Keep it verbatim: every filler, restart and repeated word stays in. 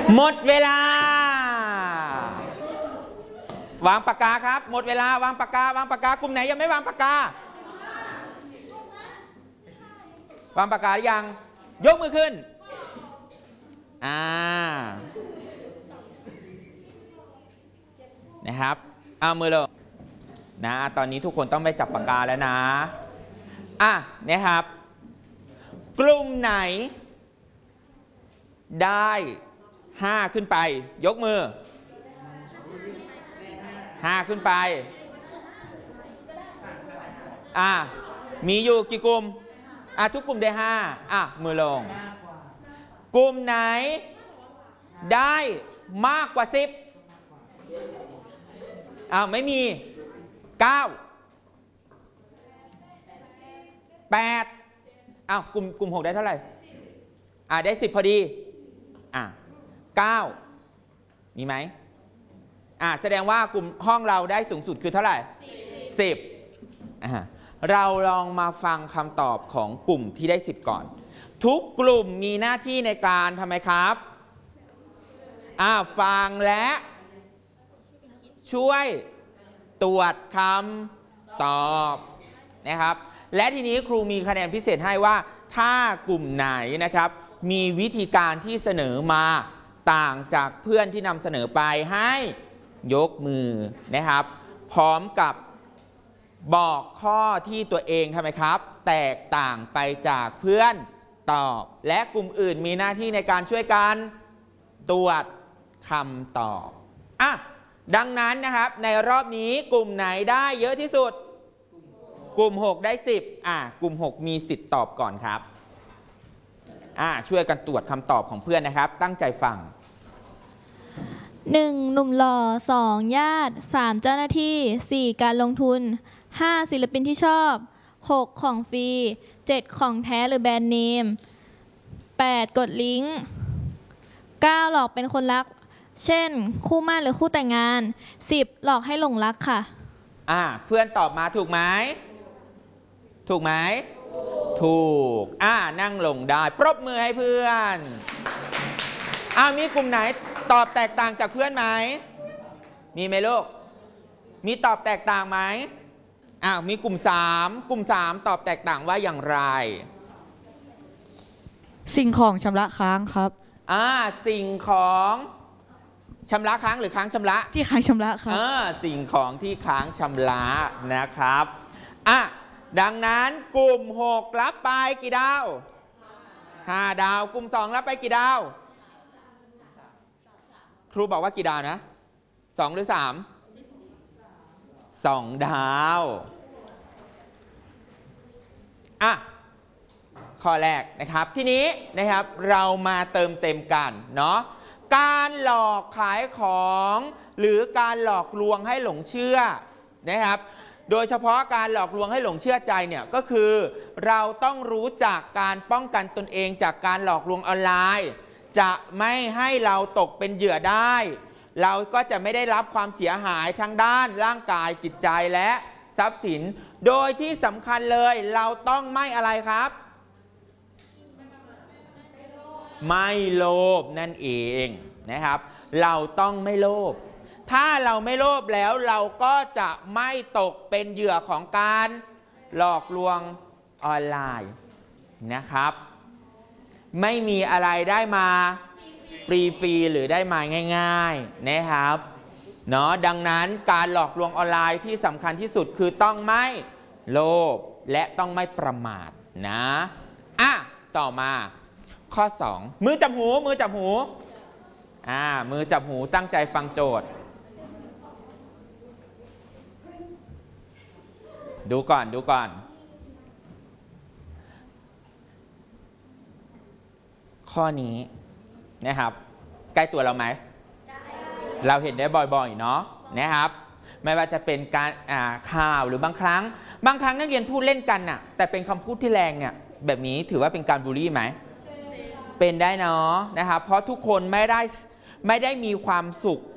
หมดเวลาวางปากกาครับหมดเวลาวางปากกาวางปากกากลุ่มไหนยังไม่วางปากกาวางปากกาหรือยังยกมือขึ้นอ่านะครับเอามือลงนะตอนนี้ทุกคนต้องไปจับปากกาแล้วนะอ่ะนะครับกลุ่มไหนได้ห้าขึ้นไปยกมือห้าขึ้นไปอ่ะมีอยู่กี่กลุ่มอ่ะทุกกลุ่มได้ห้าอ่ะมือลงกลุ่มไหนได้มากกว่าสิบอ้าวไม่มีเก้าแปดอ้าวกลุ่มกลุ่มหกได้เท่าไหร่อ่ะได้สิบพอดีอ่ะเก้ามีไหมอ่ะแสดงว่ากลุ่มห้องเราได้สูงสุดคือเท่าไหร่สิบอ่ะเราลองมาฟังคำตอบของกลุ่มที่ได้สิบก่อนทุกกลุ่มมีหน้าที่ในการทำไมครับอ่ะฟังและช่วยตรวจคำตอบนะครับและทีนี้ครูมีคะแนนพิเศษให้ว่าถ้ากลุ่มไหนนะครับมีวิธีการที่เสนอมาต่างจากเพื่อนที่นำเสนอไปให้ยกมือนะครับพร้อมกับบอกข้อที่ตัวเองทำไมครับแตกต่างไปจากเพื่อนตอบและกลุ่มอื่นมีหน้าที่ในการช่วยกันตรวจคำตอบอ่ะดังนั้นนะครับในรอบนี้กลุ่มไหนได้เยอะที่สุดกลุ่มหกได้สิบอ่ะกลุ่มหกมีสิทธิ์ตอบก่อนครับอ่ะช่วยกันตรวจคำตอบของเพื่อนนะครับตั้งใจฟังหนึ่งหนุ่มหล่อสองญาติสามเจ้าหน้าที่สี่การลงทุนห้าศิลปินที่ชอบหกของฟรีเจ็ดของแท้หรือแบรนด์เนมแปดกดลิงก์เก้าหลอกเป็นคนรักเช่นคู่หมั้นหรือคู่แต่งงานสิบหลอกให้หลงรักค่ะอ่าเพื่อนตอบมาถูกไหมถูกไหมถูกอ่านั่งลงได้ปรบมือให้เพื่อนอ่ามีกลุ่มไหนตอบแตกต่างจากเพื่อนไหมมีไหมลูกมีตอบแตกต่างไหมอ้าวมีกลุ่มสามกลุ่มสามตอบแตกต่างว่าอย่างไรสิ่งของชำระค้างครับอ่าสิ่งของชำระค้างหรือค้างชำระที่ค้างชำระครับอ่าสิ่งของที่ค้างชำระนะครับอ่ะดังนั้นกลุ่มหกรับไปกี่ดาวห้าดาวกลุ่มสองรับไปกี่ดาวครูบอกว่ากี่ดาวนะสองหรือสามสองดาวอ่ะข้อแรกนะครับทีนี้นะครับเรามาเติมเต็มกันเนาะการหลอกขายของหรือการหลอกลวงให้หลงเชื่อนะครับโดยเฉพาะการหลอกลวงให้หลงเชื่อใจเนี่ยก็คือเราต้องรู้จักการป้องกันตนเองจากการหลอกลวงออนไลน์จะไม่ให้เราตกเป็นเหยื่อได้เราก็จะไม่ได้รับความเสียหายทั้งด้านร่างกายจิตใจและทรัพย์สินโดยที่สำคัญเลยเราต้องไม่อะไรครับไม่โลภนั่นเองนะครับเราต้องไม่โลภถ้าเราไม่โลภแล้วเราก็จะไม่ตกเป็นเหยื่อของการหลอกลวงออนไลน์นะครับไม่มีอะไรได้มาฟรีๆหรือได้มาง่ายๆนะครับเนาะดังนั้นการหลอกลวงออนไลน์ที่สำคัญที่สุดคือต้องไม่โลภและต้องไม่ประมาทนะอ่ะต่อมาข้อสองมือจับหูมือจับหูอ่ามือจับหูตั้งใจฟังโจทย์ดูก่อนดูก่อนข้อนี้นะครับใกล้ตัวเราไหมเราเห็นได้บ่อยๆเนาะนะครับไม่ว่าจะเป็นการอ่าข่าวหรือบางครั้งบางครั้งนักเรียนพูดเล่นกันน่ะแต่เป็นคำพูดที่แรงเนี่ยแบบนี้ถือว่าเป็นการบูลลี่ไหมเป็นได้เนาะนะครับเพราะทุกคนไม่ได้ไม่ได้มีความสุข